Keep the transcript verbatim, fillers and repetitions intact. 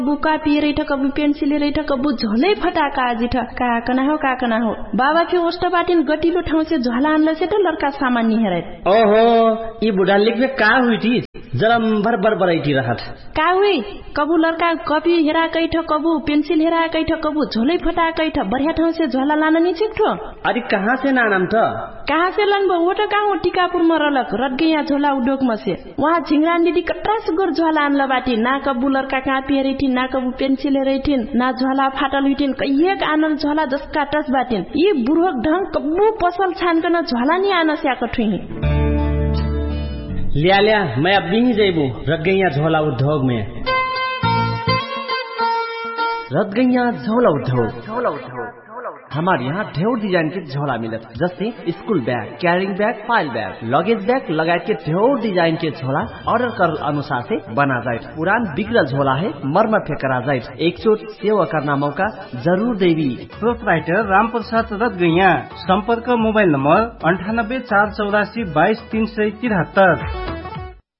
कबू कापी रही था कबू पेंसिल रही था कबू झोलै फटाका आजी था का कना हो का कना हो बाबा के ओष्ट बाटिन गटिलो ठाउँ से झोला आनले से त लड़का सामान नि हेरे ओहो ई बुढा लेखमे का हुई थी जरम भर भर बराइटी रहत का हुई कबू लड़का कॉपी हेरा कै ठ कबू पेंसिल हेरा कै ठ कबू झोलै फटा कै ठ बढ़िया ठाउँ से झोला लान नि छिक्ठो अरे कहाँ से नानम त कहाँ से लनबो वो त कहाँ टीकापुर में रलक रटगैया झोला उद्योग में से वहाँ झिंगरान दीदी कट्रास गोर झोला आनला बाटी ना कबू लड़का कापी हेरिथिन ना कबू पेंसिल हेरिथिन ना झोला फाटल हुइथिन कहिएक आनल झोला जसका टस बाटिन यी बुढोक ढंग कबू पसल छानकन झोला नि आन स्याक ठुही लिया लिया मैं अब भी जैबू रटगैया झोला उद्योग में रटगैया झोला उद्योग झोला उद्योग हमारे यहाँ ढेर डिजाइन के झोला मिलत जैसे school bag carrying bag file bag luggage bag लगायत के ढेर डिजाइन के झोला ऑर्डर कर अनुसार से बना जाए पुरान बिगड़ल झोला है मरम्मत करा जाए एक चोट सेवा करना मौका जरूर देवी प्रोपराइटर राम प्रसाद रटगैया संपर्क मोबाइल नंबर अंठानब्बे चार चौरासी बाईस तीन सौ तिहत्तर।